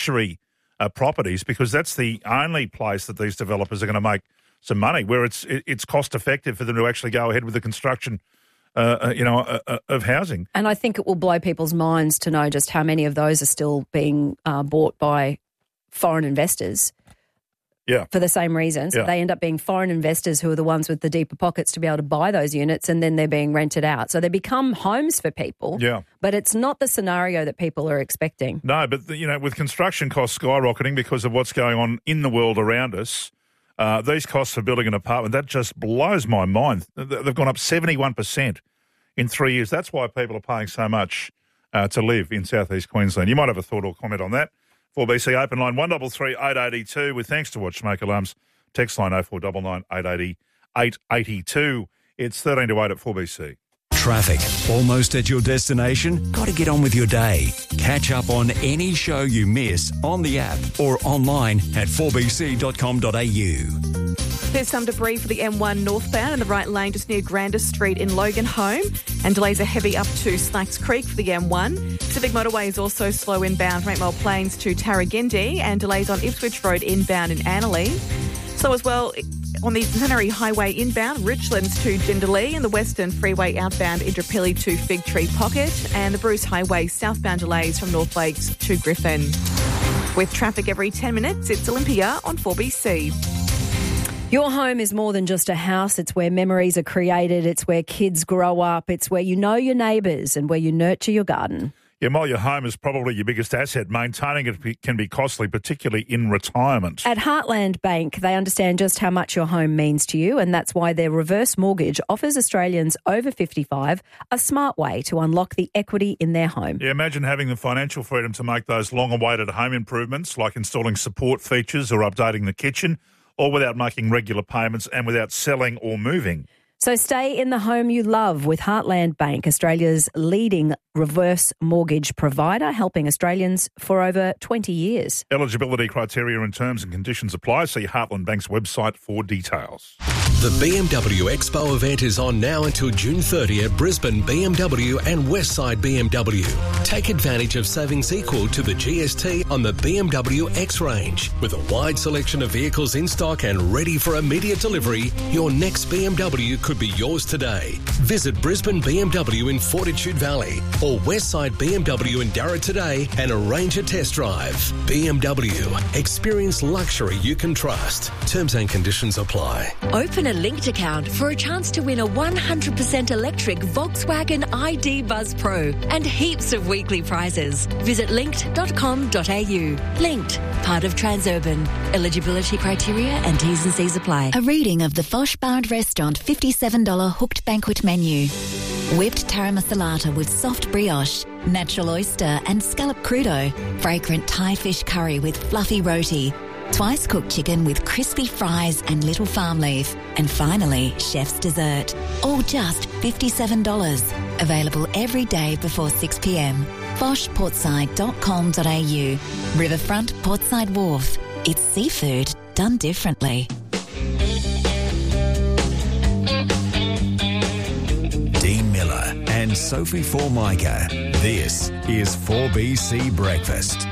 luxury properties, because that's the only place that these developers are going to make some money, where it's cost effective for them to actually go ahead with the construction of housing. And I think it will blow people's minds to know just how many of those are still being bought by foreign investors. Yeah. For the same reasons. Yeah. They end up being foreign investors who are the ones with the deeper pockets to be able to buy those units, and then they're being rented out. So they become homes for people. Yeah. But it's not the scenario that people are expecting. No, but, with construction costs skyrocketing because of what's going on in the world around us, these costs of building an apartment, that just blows my mind. They've gone up 71% in 3 years. That's why people are paying so much to live in southeast Queensland. You might have a thought or comment on that. 4BC open line 133 882 with thanks to Watchmaker Alarms. Text line 0499 880 882. It's 13 to 8 at 4BC. Traffic. Almost at your destination? Got to get on with your day. Catch up on any show you miss on the app or online at 4bc.com.au. There's some debris for the M1 northbound in the right lane just near Grandis Street in Logan Home, and delays are heavy up to Snacks Creek for the M1. Pacific Motorway is also slow inbound from 8 Mile Plains to Tarragindi, and delays on Ipswich Road inbound in Annerley. Slow as well on the Centenary Highway inbound, Richlands to Jindalee, and the Western Freeway outbound Indooroopilly to Fig Tree Pocket, and the Bruce Highway southbound delays from North Lakes to Griffin. With traffic every 10 minutes, it's Olympia on 4BC. Your home is more than just a house. It's where memories are created. It's where kids grow up. It's where you know your neighbours and where you nurture your garden. Yeah, while your home is probably your biggest asset, maintaining it can be costly, particularly in retirement. At Heartland Bank, they understand just how much your home means to you, and that's why their reverse mortgage offers Australians over 55 a smart way to unlock the equity in their home. Yeah, imagine having the financial freedom to make those long-awaited home improvements, like installing support features or updating the kitchen, all without making regular payments and without selling or moving. So stay in the home you love with Heartland Bank, Australia's leading reverse mortgage provider, helping Australians for over 20 years. Eligibility criteria and terms and conditions apply. See Heartland Bank's website for details. The BMW Expo event is on now until June 30 at Brisbane BMW and Westside BMW. Take advantage of savings equal to the GST on the BMW X range. With a wide selection of vehicles in stock and ready for immediate delivery, your next BMW could be yours today. Visit Brisbane BMW in Fortitude Valley or Westside BMW in Darra today and arrange a test drive. BMW. Experience luxury you can trust. Terms and conditions apply. Open a linked account for a chance to win a 100% electric Volkswagen ID Buzz Pro and heaps of weekly prizes. Visit linked.com.au. Linked, part of Transurban. Eligibility criteria and T's and C's apply. A reading of the Fosh Bar and Restaurant $57 hooked banquet menu. Whipped taramasalata with soft brioche, natural oyster and scallop crudo, fragrant Thai fish curry with fluffy roti, twice cooked chicken with crispy fries and little farm leaf, and finally, chef's dessert. All just $57. Available every day before 6 p.m. foshportside.com.au. Riverfront Portside Wharf. It's seafood done differently. Dean Miller and Sophie Formica. This is 4BC Breakfast.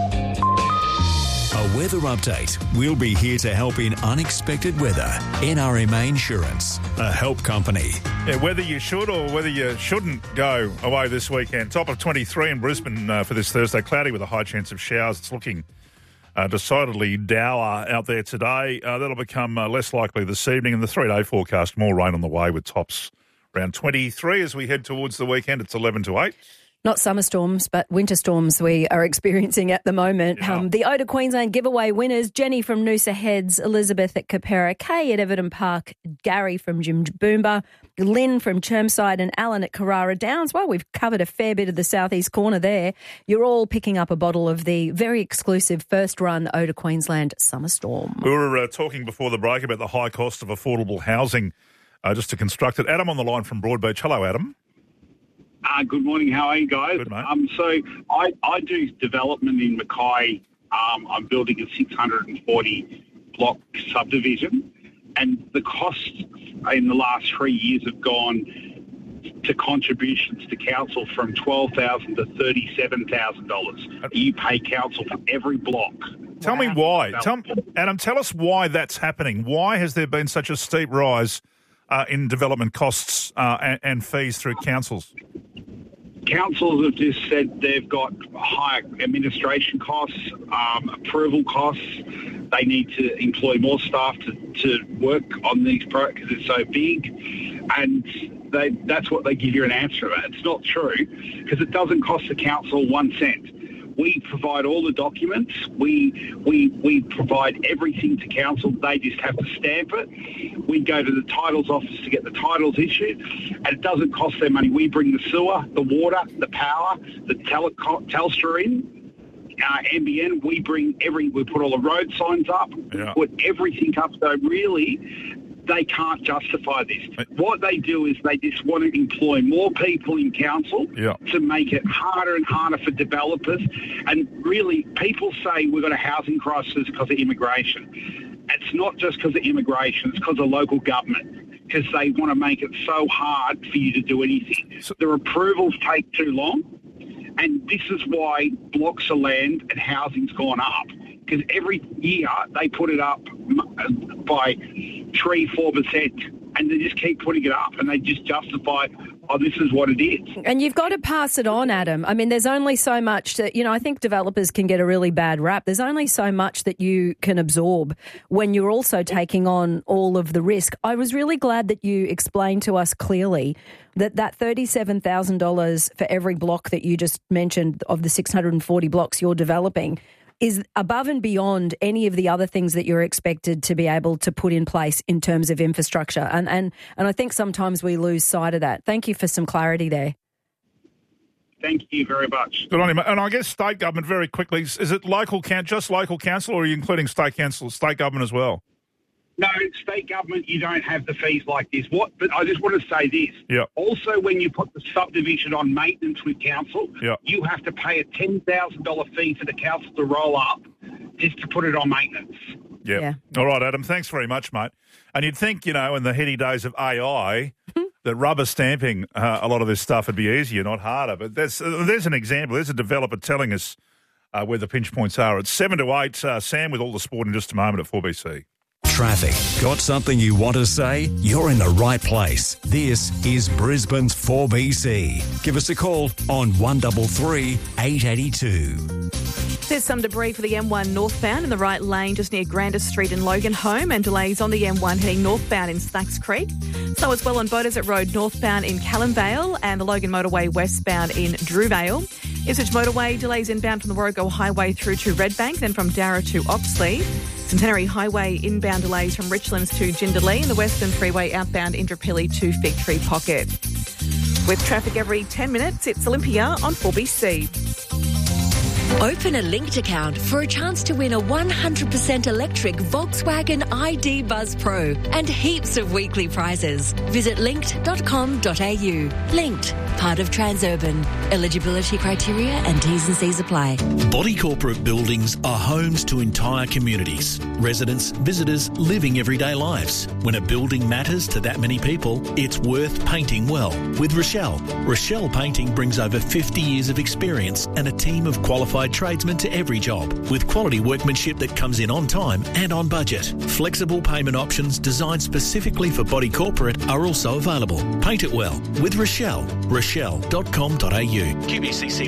A weather update. We'll be here to help in unexpected weather. NRMA Insurance, a help company. Yeah, whether you should or whether you shouldn't go away this weekend. Top of 23 in Brisbane for this Thursday. Cloudy with a high chance of showers. It's looking decidedly dour out there today. That'll become less likely this evening. In the 3-day forecast, more rain on the way with tops around 23 as we head towards the weekend. It's 11 to 8. Not summer storms, but winter storms we are experiencing at the moment. Yeah. The Ode of Queensland giveaway winners, Jenny from Noosa Heads, Elizabeth at Capera, Kay at Everton Park, Gary from Jimboomba, Lynn from Chermside and Alan at Carrara Downs. Well, we've covered a fair bit of the southeast corner there. You're all picking up a bottle of the very exclusive first run Ode of Queensland Summer Storm. We were talking before the break about the high cost of affordable housing just to construct it. Adam on the line from Broadbeach. Hello, Adam. Good morning. How are you guys? Good, mate. So I do development in Mackay. I'm building a 640 block subdivision, and the costs in the last 3 years have gone to contributions to council from $12,000 to $37,000. You pay council for every block. Tell me why. Adam, tell us why that's happening. Why has there been such a steep rise in development costs and fees through councils? Councils have just said they've got higher administration costs, approval costs. They need to employ more staff to work on these projects because it's so big. And that's what they give you an answer about. It's not true because it doesn't cost the council 1 cent. We provide all the documents. We provide everything to council. They just have to stamp it. We go to the titles office to get the titles issued, and it doesn't cost them money. We bring the sewer, the water, the power, the Telstra in, NBN. We put all the road signs up. Yeah. We put everything up. So really, they can't justify this. What they do is they just want to employ more people in council to make it harder and harder for developers. And really, people say we've got a housing crisis because of immigration. It's not just because of immigration, it's because of local government, because they want to make it so hard for you to do anything. So their approvals take too long, and this is why blocks of land and housing's gone up. Because every year they put it up by 3-4%, and they just keep putting it up, and they just justify, this is what it is. And you've got to pass it on, Adam. I mean, there's only so much that, I think developers can get a really bad rap. There's only so much that you can absorb when you're also taking on all of the risk. I was really glad that you explained to us clearly that $37,000 for every block that you just mentioned of the 640 blocks you're developing is above and beyond any of the other things that you're expected to be able to put in place in terms of infrastructure. And I think sometimes we lose sight of that. Thank you for some clarity there. Thank you very much. Good on you. And I guess state government, very quickly, is it just local council, or are you including state government as well? No, state government, you don't have the fees like this. But I just want to say this. Yeah. Also, when you put the subdivision on maintenance with council, you have to pay a $10,000 fee for the council to roll up just to put it on maintenance. Yeah. All right, Adam, thanks very much, mate. And you'd think, in the heady days of AI, that rubber stamping a lot of this stuff would be easier, not harder. But there's an example. There's a developer telling us where the pinch points are. It's 7 to 8. Sam with all the sport in just a moment at 4BC. Traffic. Got something you want to say? You're in the right place. This is Brisbane's 4BC. Give us a call on 133 882. There's some debris for the M1 northbound in the right lane just near Grandis Street in Loganholme, and delays on the M1 heading northbound in Snacks Creek. So as well on Beaudesert Road northbound in Callumvale and the Logan Motorway westbound in Drewvale. Ipswich Motorway delays inbound from the Warrego Highway through to Redbank, then from Darra to Oxley. Centenary Highway inbound delays from Richlands to Jindalee, and the Western Freeway outbound Indooroopilly to Fig Tree Pocket. With traffic every 10 minutes, it's Olympia on 4BC. Open a Linked account for a chance to win a 100% electric Volkswagen ID Buzz Pro and heaps of weekly prizes. Visit linked.com.au. Linked, part of Transurban. Eligibility criteria and T's and C's apply. Body corporate buildings are homes to entire communities. Residents, visitors, living everyday lives. When a building matters to that many people, it's worth painting well. With Rochelle. Rochelle Painting brings over 50 years of experience and a team of qualified tradesmen to every job, with quality workmanship that comes in on time and on budget. Flexible payment options designed specifically for body corporate are also available. Paint it well with Rochelle. Rochelle.com.au. QBCC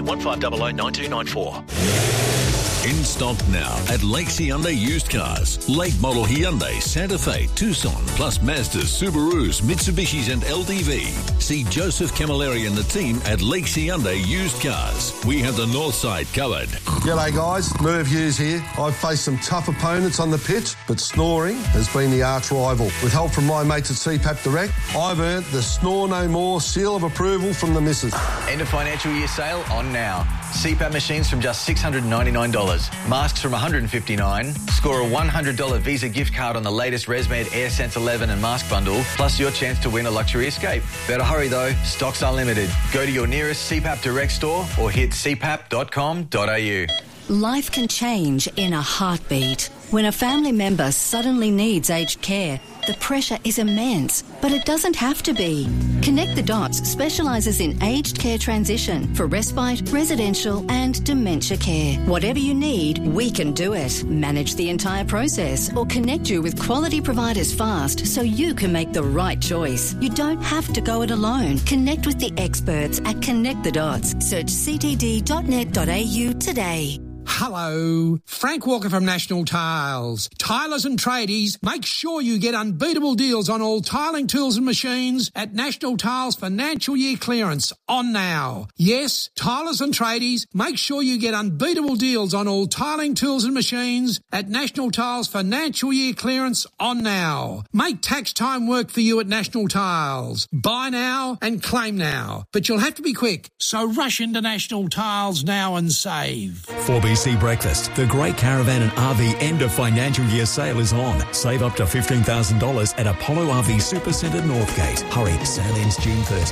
15009294. In stock now at Lakes Hyundai Used Cars. Late model Hyundai, Santa Fe, Tucson, plus Mazdas, Subarus, Mitsubishis and LDV. See Joseph Camilleri and the team at Lakes Hyundai Used Cars. We have the north side covered. G'day guys, Merv Hughes here. I've faced some tough opponents on the pitch, but snoring has been the arch rival. With help from my mates at CPAP Direct, I've earned the Snore No More seal of approval from the missus. End of financial year sale on now. CPAP machines from just $699. Masks from $159. Score a $100 Visa gift card on the latest ResMed AirSense 11 and mask bundle, plus your chance to win a luxury escape. Better hurry though, stocks are limited. Go to your nearest CPAP Direct store or hit cpap.com.au. Life can change in a heartbeat. When a family member suddenly needs aged care, The pressure is immense, but it doesn't have to be. Connect the Dots specialises in aged care transition for respite, residential and dementia care. Whatever you need, we can do it. Manage the entire process or connect you with quality providers fast so you can make the right choice. You don't have to go it alone. Connect with the experts at Connect the Dots. Search ctd.net.au today. Hello, Frank Walker from National Tiles. Tilers and tradies, make sure you get unbeatable deals on all tiling tools and machines at National Tiles financial year clearance on now. Yes, tilers and tradies, make sure you get unbeatable deals on all tiling tools and machines at National Tiles financial year clearance on now. Make tax time work for you at National Tiles. Buy now and claim now. But you'll have to be quick, so rush into National Tiles now and save. 4BC Breakfast. The Great Caravan and RV end of financial year sale is on. Save up to $15,000 at Apollo RV Supercentre Northgate. Hurry, sale ends June 30.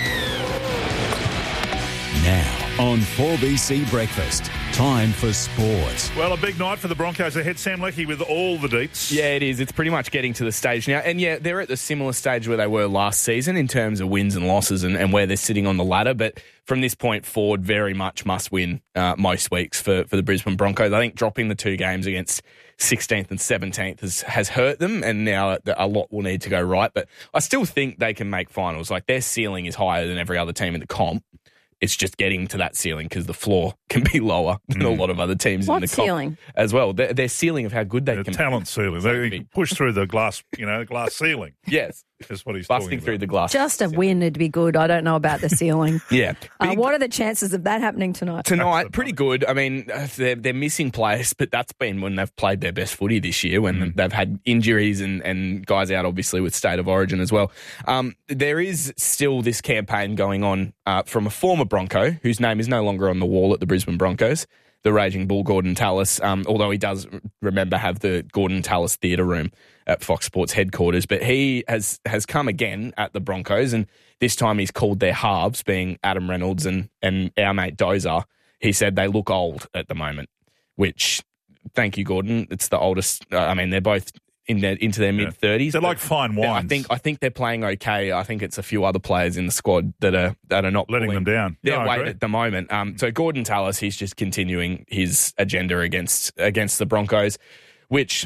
Now on 4BC Breakfast, time for sport. Well, a big night for the Broncos ahead. Sam Leckie with all the deets. Yeah, it is. It's pretty much getting to the stage now. And yeah, they're at the similar stage where they were last season in terms of wins and losses and where they're sitting on the ladder. But from this point forward, very much must win most weeks for the Brisbane Broncos. I think dropping the 2 games against 16th and 17th has hurt them, and now a lot will need to go right. But I still think they can make finals. Like, their ceiling is higher than every other team in the comp. It's just getting to that ceiling because the floor can be lower than a lot of other teams in the comp as well. Their ceiling of how good they can be. Talent ceiling. They can push through the glass, glass ceiling. Yes. That's what he's busting through the glass. Just a win would be good. I don't know about the ceiling. Yeah. What are the chances of that happening tonight? Tonight, pretty good. I mean, they're missing players, but that's been when they've played their best footy this year, when they've had injuries and guys out, obviously, with State of Origin as well. There is still this campaign going on from a former Bronco, whose name is no longer on the wall at the Brisbane Broncos, the Raging Bull, Gordon Tallis, although he does, remember, have the Gordon Tallis Theatre Room at Fox Sports headquarters. But he has come again at the Broncos, and this time he's called their halves, being Adam Reynolds and our mate Dozer. He said they look old at the moment, which, thank you, Gordon. It's the oldest. They're both into their mid-30s. They're like fine wines. I think they're playing okay. I think it's a few other players in the squad that are not letting them down. Their weight at the moment. So Gordon Tallis, he's just continuing his agenda against the Broncos, which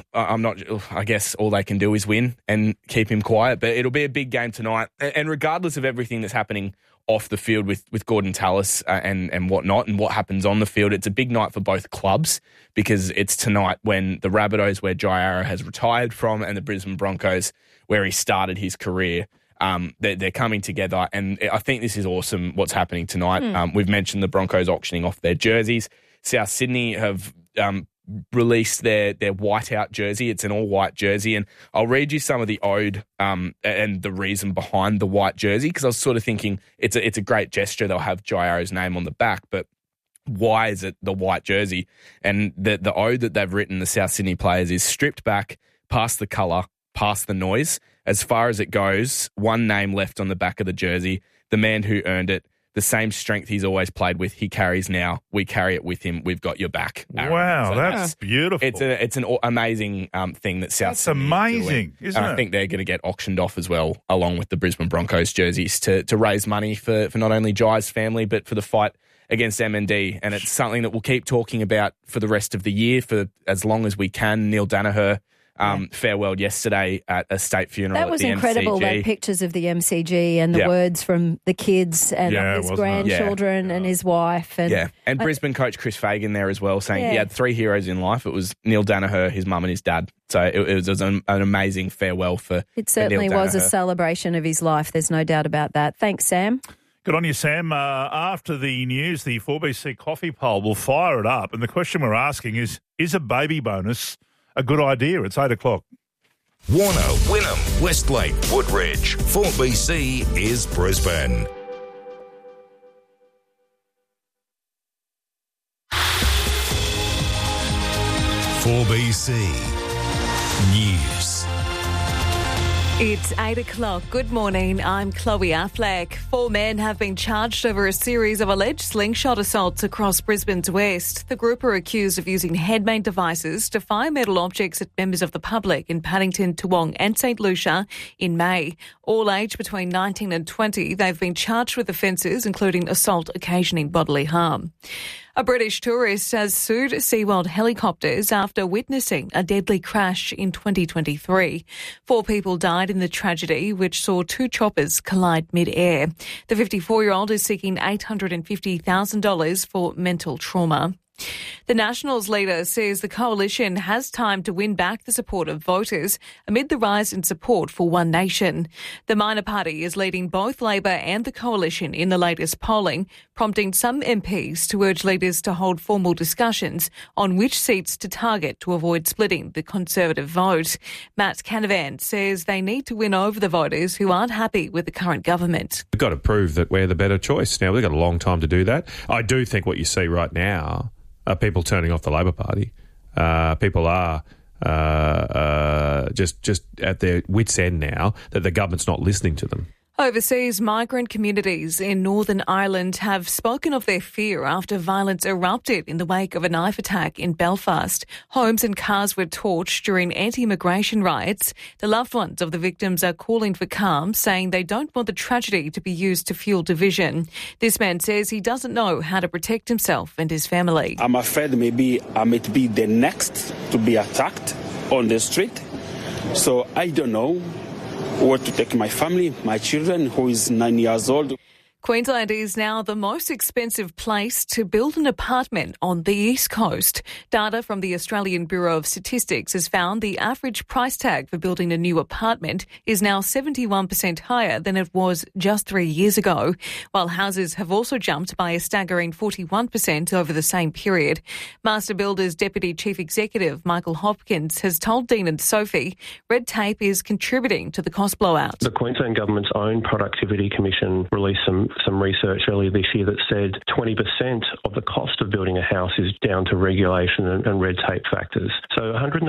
I guess all they can do is win and keep him quiet. But it'll be a big game tonight. And regardless of everything that's happening off the field with Gordon Tallis and whatnot, and what happens on the field, it's a big night for both clubs, because it's tonight when the Rabbitohs, where Jai Arrow has retired from, and the Brisbane Broncos, where he started his career, they're coming together. And I think this is awesome what's happening tonight. We've mentioned the Broncos auctioning off their jerseys. South Sydney have released their whiteout jersey. It's an all-white jersey, and I'll read you some of the ode and the reason behind the white jersey, because I was sort of thinking it's a great gesture. They'll have Jai Arrow's name on the back, but why is it the white jersey? And the ode that they've written, the South Sydney players, is stripped back, past the colour, past the noise. As far as it goes, one name left on the back of the jersey, the man who earned it. The same strength he's always played with, he carries now. We carry it with him. We've got your back, Aaron. Wow, so that's beautiful. It's an amazing thing that South Sydney is doing. Isn't it? I think they're going to get auctioned off as well, along with the Brisbane Broncos jerseys, to raise money for not only Jai's family, but for the fight against MND. And it's something that we'll keep talking about for the rest of the year, for as long as we can. Neil Danaher farewelled yesterday at a state funeral. That was at the incredible. MCG. They had pictures of the MCG and the words from the kids and his grandchildren and his wife. And Brisbane coach Chris Fagan there as well, saying he had 3 heroes in life. It was Neil Danaher, his mum and his dad. So it was an amazing farewell for It certainly was a celebration of his life. There's no doubt about that. Thanks, Sam. Good on you, Sam. After the news, the 4BC coffee poll will fire it up. And the question we're asking is a baby bonus a good idea? It's 8 o'clock. Warner, Wynnum, Westlake, Woodridge. 4BC is Brisbane. .4BC News. It's 8 o'clock. Good morning. I'm Chloe Affleck. 4 men have been charged over a series of alleged slingshot assaults across Brisbane's west. The group are accused of using head-made devices to fire metal objects at members of the public in Paddington, Toowong and St Lucia in May. All aged between 19 and 20, they've been charged with offences including assault occasioning bodily harm. A British tourist has sued SeaWorld Helicopters after witnessing a deadly crash in 2023. 4 people died in the tragedy, which saw 2 choppers collide mid-air. The 54-year-old is seeking $850,000 for mental trauma. The Nationals leader says the coalition has time to win back the support of voters amid the rise in support for One Nation. The minor party is leading both Labor and the coalition in the latest polling, prompting some MPs to urge leaders to hold formal discussions on which seats to target to avoid splitting the Conservative vote. Matt Canavan says they need to win over the voters who aren't happy with the current government. We've got to prove that we're the better choice. Now, we've got a long time to do that. I do think what you see right now are people turning off the Labor Party. People are just at their wits' end now that the government's not listening to them. Overseas migrant communities in Northern Ireland have spoken of their fear after violence erupted in the wake of a knife attack in Belfast. Homes and cars were torched during anti-immigration riots. The loved ones of the victims are calling for calm, saying they don't want the tragedy to be used to fuel division. This man says he doesn't know how to protect himself and his family. I'm afraid maybe I might be the next to be attacked on the street. So I don't know where to take my family, my children, who is 9 years old. Queensland is now the most expensive place to build an apartment on the East Coast. Data from the Australian Bureau of Statistics has found the average price tag for building a new apartment is now 71% higher than it was just 3 years ago, while houses have also jumped by a staggering 41% over the same period. Master Builders Deputy Chief Executive Michael Hopkins has told Dean and Sophie red tape is contributing to the cost blowout. The Queensland Government's own Productivity Commission released some research earlier this year that said 20% of the cost of building a house is down to regulation and red tape factors. So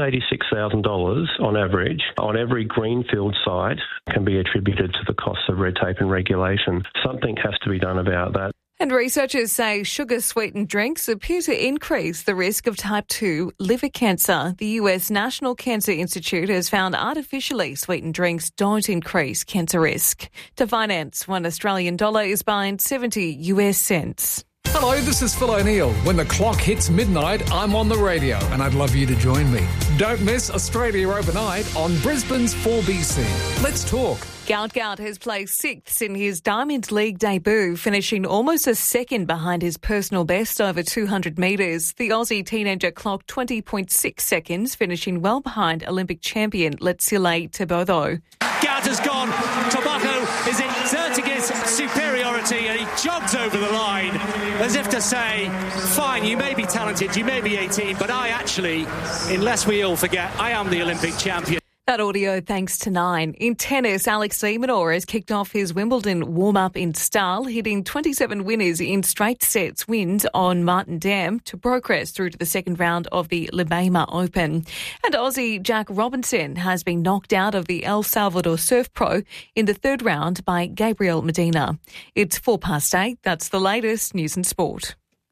$186,000 on average on every greenfield site can be attributed to the costs of red tape and regulation. Something has to be done about that. And researchers say sugar-sweetened drinks appear to increase the risk of type 2 liver cancer. The US National Cancer Institute has found artificially sweetened drinks don't increase cancer risk. To finance, $1 Australian is buying 70 US cents. Hello, this is Phil O'Neill. When the clock hits midnight, I'm on the radio and I'd love you to join me. Don't miss Australia Overnight on Brisbane's 4BC. Let's talk. Gout has placed 6th in his Diamond League debut, finishing almost a second behind his personal best over 200 metres. The Aussie teenager clocked 20.6 seconds, finishing well behind Olympic champion Letsile Tebogo. Gout has gone. Tebogo is exerting his superiority and he jogs over the line as if to say, fine, you may be talented, you may be 18, but I actually, unless we all forget, I am the Olympic champion. That audio thanks to 9. In tennis, Alex de Minaur has kicked off his Wimbledon warm-up in style, hitting 27 winners in straight sets wins on Martin Dam to progress through to the second round of the Libama Open. And Aussie Jack Robinson has been knocked out of the El Salvador Surf Pro in the third round by Gabriel Medina. It's 8:04. That's the latest news and sport.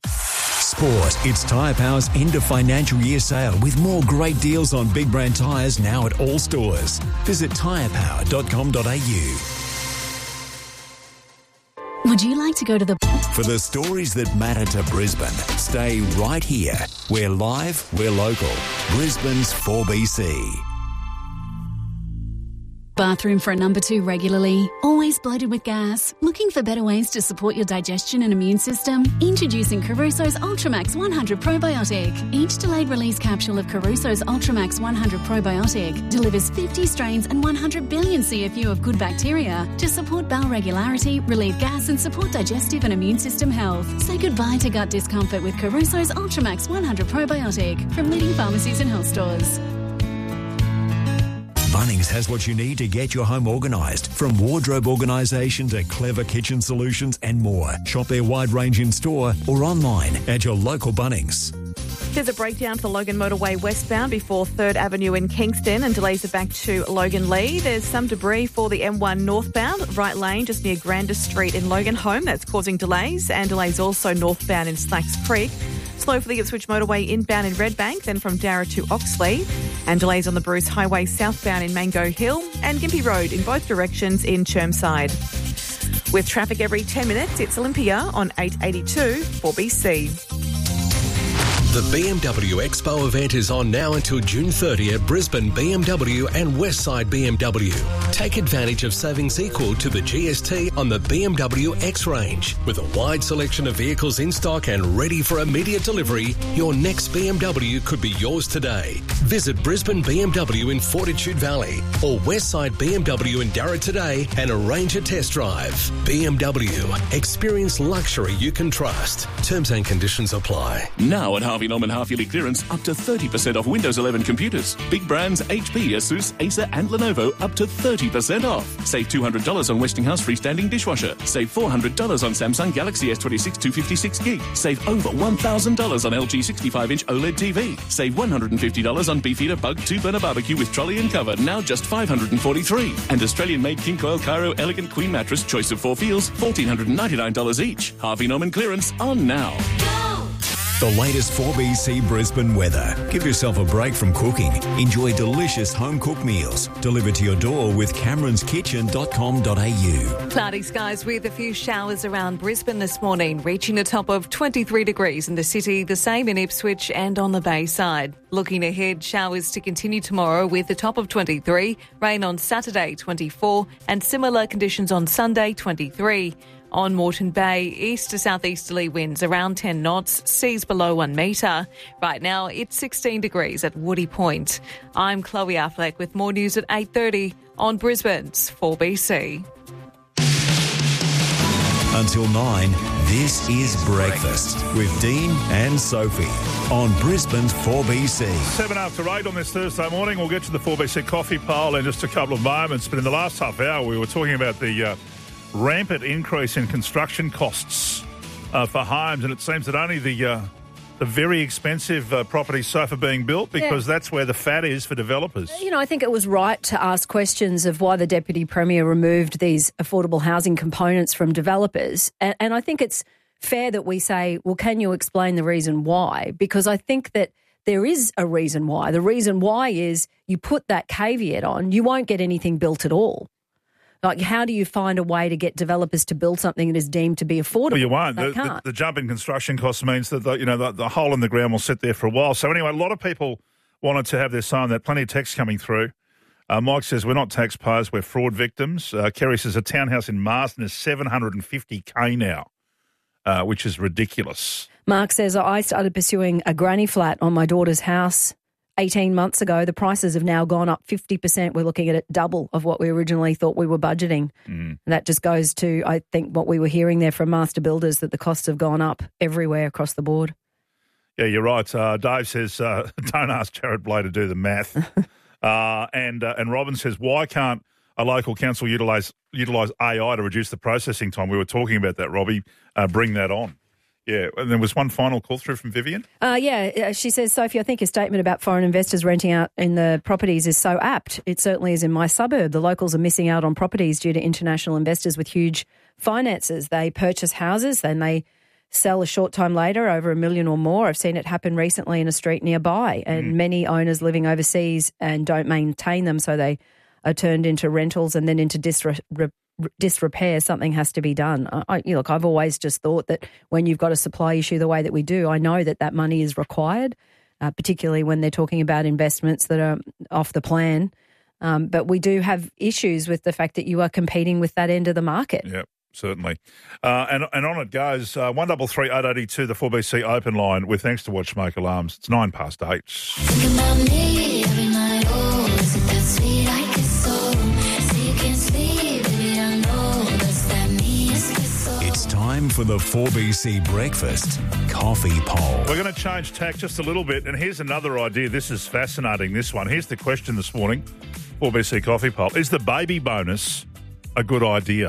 Sport. It's Tyre Power's end of financial year sale with more great deals on big brand tyres now at all stores. Visit tyrepower.com.au. Would you like to go to the... For the stories that matter to Brisbane, stay right here. We're live, we're local. Brisbane's 4BC. Bathroom for a number 2 regularly? Always bloated with gas? Looking for better ways to support your digestion and immune system? Introducing Caruso's Ultramax 100 Probiotic. Each delayed release capsule of Caruso's Ultramax 100 Probiotic delivers 50 strains and 100 billion CFU of good bacteria to support bowel regularity, relieve gas and support digestive and immune system health. Say goodbye to gut discomfort with Caruso's Ultramax 100 Probiotic from leading pharmacies and health stores. Bunnings has what you need to get your home organised, from wardrobe organisation to clever kitchen solutions and more. Shop their wide range in store or online at your local Bunnings. There's a breakdown for the Logan Motorway westbound before 3rd Avenue in Kingston, and delays are back to Logan Lee. There's some debris for the M1 northbound, right lane just near Grandis Street in Logan Home. That's causing delays, and delays also northbound in Slacks Creek. Slow for the Ipswich Motorway inbound in Redbank, then from Darra to Oxley. And delays on the Bruce Highway southbound in Mango Hill and Gympie Road in both directions in Chermside. With traffic every 10 minutes, it's Olympia on 882 4BC. The BMW Expo event is on now until June 30 at Brisbane BMW and Westside BMW. Take advantage of savings equal to the GST on the BMW X range. With a wide selection of vehicles in stock and ready for immediate delivery, your next BMW could be yours today. Visit Brisbane BMW in Fortitude Valley or Westside BMW in Darra today and arrange a test drive. BMW. Experience luxury you can trust. Terms and conditions apply. Now at Harvey Norman half-yearly clearance, up to 30% off Windows 11 computers. Big brands HP, Asus, Acer and Lenovo up to 30% off. Save $200 on Westinghouse freestanding dishwasher. Save $400 on Samsung Galaxy S26 256GB. Save over $1,000 on LG 65-inch OLED TV. Save $150 on Beefeater Bug 2-burner barbecue with trolley and cover, now just $543. And Australian-made King Coil Cairo Elegant Queen Mattress, choice of 4 feels, $1,499 each. Harvey Norman clearance on now. The latest 4BC Brisbane weather. Give yourself a break from cooking. Enjoy delicious home-cooked meals delivered to your door with cameronskitchen.com.au. Cloudy skies with a few showers around Brisbane this morning, reaching a top of 23 degrees in the city, the same in Ipswich and on the Bayside. Looking ahead, showers to continue tomorrow with a top of 23, rain on Saturday 24 and similar conditions on Sunday 23. On Moreton Bay, east to southeasterly winds around 10 knots, seas below 1 metre. Right now, it's 16 degrees at Woody Point. I'm Chloe Affleck with more news at 8:30 on Brisbane's 4BC. Until 9, this is Breakfast with Dean and Sophie on Brisbane's 4BC. 7 after 8 on this Thursday morning. We'll get to the 4BC coffee poll in just a couple of moments. But in the last half hour, we were talking about the rampant increase in construction costs for homes, and it seems that only the very expensive properties so far being built because that's where the fat is for developers. You know, I think it was right to ask questions of why the Deputy Premier removed these affordable housing components from developers, and I think it's fair that we say, well, can you explain the reason why? Because I think that there is a reason why. The reason why is you put that caveat on, you won't get anything built at all. Like, how do you find a way to get developers to build something that is deemed to be affordable? Well, you won't. The jump in construction costs means that the hole in the ground will sit there for a while. So anyway, a lot of people wanted to have their say on that. Plenty of text coming through. Mike says, we're not taxpayers, we're fraud victims. Kerry says, a townhouse in Marsden is $750K now, which is ridiculous. Mark says, I started pursuing a granny flat on my daughter's house 18 months ago. The prices have now gone up 50%. We're looking at it double of what we originally thought we were budgeting. And that just goes to, I think, what we were hearing there from master builders, that the costs have gone up everywhere across the board. Yeah, you're right. Dave says, don't ask Jared Blay to do the math. And Robin says, why can't a local council utilise AI to reduce the processing time? We were talking about that, Robbie. Bring that on. Yeah, and there was one final call through from Vivian. She says, Sophie, I think your statement about foreign investors renting out in the properties is so apt. It certainly is in my suburb. The locals are missing out on properties due to international investors with huge finances. They purchase houses, then they sell a short time later over $1 million or more. I've seen it happen recently in a street nearby, and many owners living overseas and don't maintain them, so they are turned into rentals and then into disrepair. Something has to be done. I've always just thought that when you've got a supply issue the way that we do, I know that money is required, particularly when they're talking about investments that are off the plan. But we do have issues with the fact that you are competing with that end of the market. Yep, certainly. And on it goes. 133 882, the 4BC open line with thanks to Watch Smoke Alarms. It's 8:09. Think about me every night. Oh, is it that sweet I can so you can't sleep, baby, I know that's that me. It's time for the 4BC Breakfast Coffee Poll. We're going to change tack just a little bit, and here's another idea. This is fascinating, this one. Here's the question this morning, 4BC Coffee Poll. Is the baby bonus a good idea?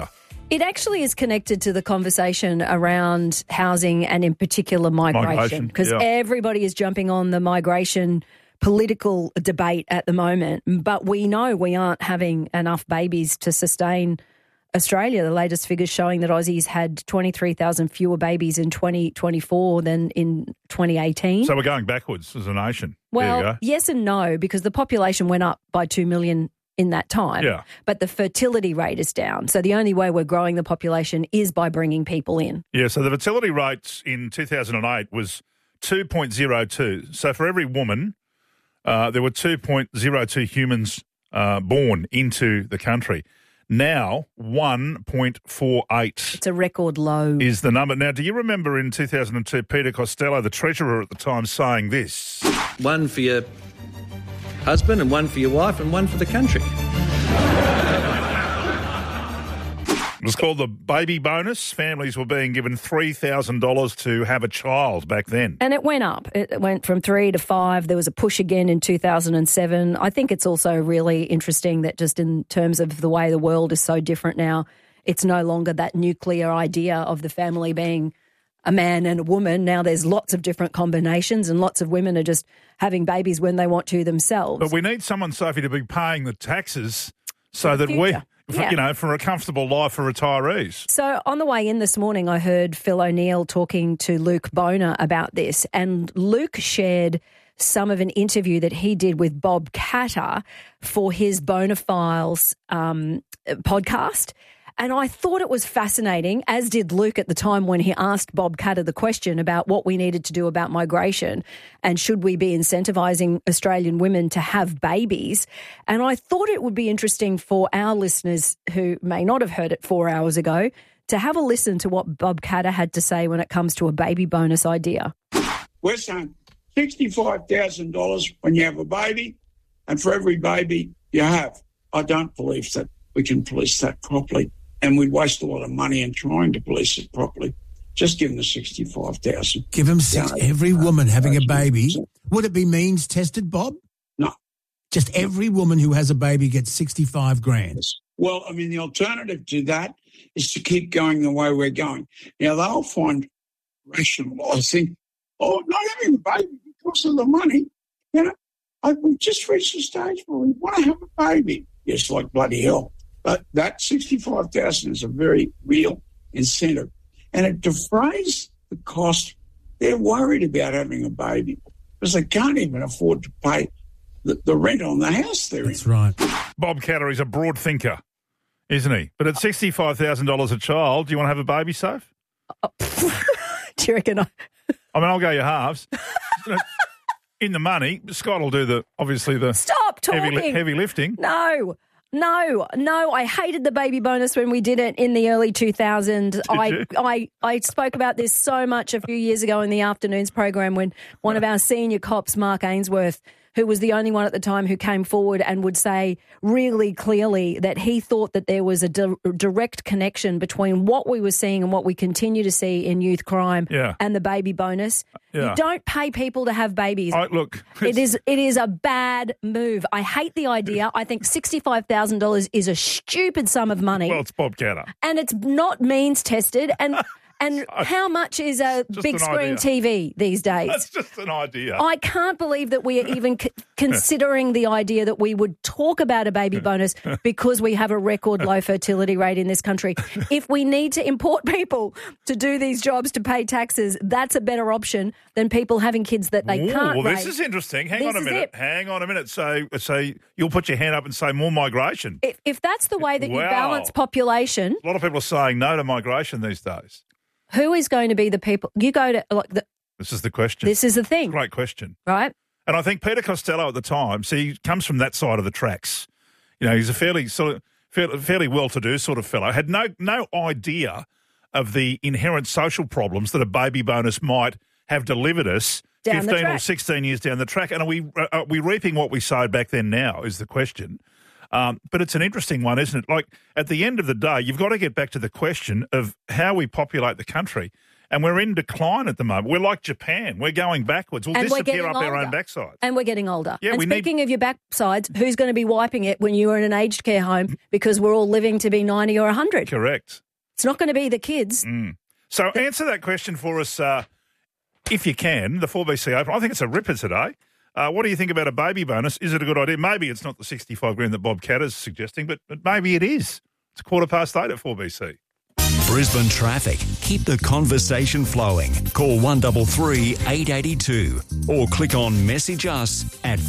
It actually is connected to the conversation around housing and in particular migration, because everybody is jumping on the migration political debate at the moment, but we know we aren't having enough babies to sustain Australia. The latest figures showing that Aussies had 23,000 fewer babies in 2024 than in 2018. So we're going backwards as a nation. There you Well, go. yes and no, because the population went up by 2 million in that time, Yeah. but the fertility rate is down. So the only way we're growing the population is by bringing people in. Yeah, so the fertility rate in 2008 was 2.02. So for every woman, there were 2.02 humans born into the country. Now, 1.48. It's a record low. Is the number. Now, do you remember in 2002, Peter Costello, the Treasurer at the time, saying this? One for your husband and one for your wife and one for the country. It was called the baby bonus. Families were being given $3,000 to have a child back then. And it went up. It went from 3 to 5. There was a push again in 2007. I think it's also really interesting that just in terms of the way the world is so different now, it's no longer that nuclear idea of the family being a man and a woman. Now there's lots of different combinations and lots of women are just having babies when they want to themselves. But we need someone, Sophie, to be paying the taxes so that future. for a comfortable life for retirees. So on the way in this morning, I heard Phil O'Neill talking to Luke Boner about this, and Luke shared some of an interview that he did with Bob Catter for his Boner Files podcast. And I thought it was fascinating, as did Luke at the time when he asked Bob Catter the question about what we needed to do about migration and should we be incentivising Australian women to have babies. And I thought it would be interesting for our listeners who may not have heard it 4 hours ago to have a listen to what Bob Catter had to say when it comes to a baby bonus idea. We're saying $65,000 when you have a baby, and for every baby you have. I don't believe that we can police that properly. And we'd waste a lot of money in trying to police it properly. Just give them the $65,000. Give them every woman having a baby. Would it be means tested, Bob? No. Just every woman who has a baby gets 65 grand. Well, I mean, the alternative to that is to keep going the way we're going. Now, they'll find rationalising, not having a baby because of the money. We've just reached a stage where we want to have a baby. Yes, like bloody hell. But that $65,000 is a very real incentive. And it defrays the cost. They're worried about having a baby because they can't even afford to pay the rent on the house they're in. That's right. Bob Catter is a broad thinker, isn't he? But at $65,000 a child, do you want to have a baby, Soph? Do you reckon I'll go your halves. In the money, Scott will do the Stop talking. heavy lifting. No, I hated the baby bonus when we did it in the early 2000s. I spoke about this so much a few years ago in the afternoons program when one of our senior cops, Mark Ainsworth, who was the only one at the time who came forward and would say really clearly that he thought that there was a direct connection between what we were seeing and what we continue to see in youth crime and the baby bonus. Yeah. You don't pay people to have babies. Look, it is a bad move. I hate the idea. I think $65,000 is a stupid sum of money. Well, it's Bob Catter. And it's not means tested. And how much is a big screen TV these days? That's just an idea. I can't believe that we are even considering the idea that we would talk about a baby bonus because we have a record low fertility rate in this country. If we need to import people to do these jobs to pay taxes, that's a better option than people having kids that they can't Well, raise. this is interesting. Hang This on a is minute. it. Hang on a minute. So you'll put your hand up and say more migration. If that's the way that you Wow. balance population, A lot of people are saying no to migration these days. who is going to be the people? You go to This is the question. This is the thing. Great question. Right? And I think Peter Costello at the time, he comes from that side of the tracks. He's a fairly well-to-do sort of fellow. Had no idea of the inherent social problems that a baby bonus might have delivered us Down the 15 or track. 16 years down the track. And are we reaping what we sowed back then now is the question. But it's an interesting one, isn't it? Like, at the end of the day, you've got to get back to the question of how we populate the country. And we're in decline at the moment. We're like Japan. We're going backwards. We'll And we're disappear getting up our own older. backside. And we're getting older. Yeah, and we need- speaking of your backsides, who's going to be wiping it when you are in an aged care home because we're all living to be 90 or 100? Correct. It's not going to be the kids. So answer that question for us, if you can, the 4BC Open. I think it's a ripper today. What do you think about a baby bonus? Is it a good idea? Maybe it's not the 65 grand that Bob Catter's suggesting, but maybe it is. It's 8:15 at 4BC. Brisbane traffic. Keep the conversation flowing. Call 133 882 or click on message us at